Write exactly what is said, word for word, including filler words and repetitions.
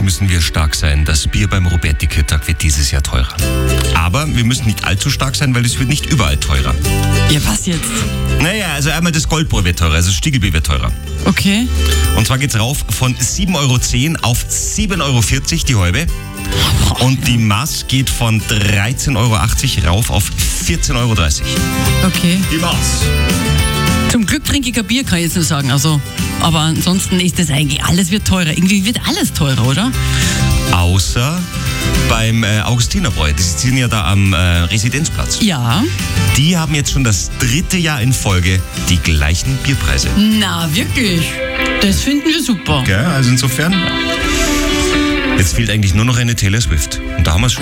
müssen wir stark sein. Das Bier beim Roberti-Kirtag wird dieses Jahr teurer. Aber wir müssen nicht allzu stark sein, weil es wird nicht überall teurer. Ja, was jetzt? Naja, also einmal das Goldbräu wird teurer, also das Stiegelbier wird teurer. Okay. Und zwar geht's rauf von sieben Euro zehn auf sieben Euro vierzig die Halbe. Und die Maß geht von dreizehn Euro achtzig rauf auf vierzehn Euro dreißig. Okay. Die Maß. Zum Glück trinke ich kein Bier, kann ich jetzt nur sagen. Also, aber ansonsten ist das eigentlich, alles wird teurer. Irgendwie wird alles teurer, oder? Außer beim äh, Augustinerbräu. Die sind ja da am äh, Residenzplatz. Ja. Die haben jetzt schon das dritte Jahr in Folge die gleichen Bierpreise. Na, wirklich? Das finden wir super. Gell? Also insofern, jetzt fehlt eigentlich nur noch eine Taylor Swift. Und da haben wir es schon.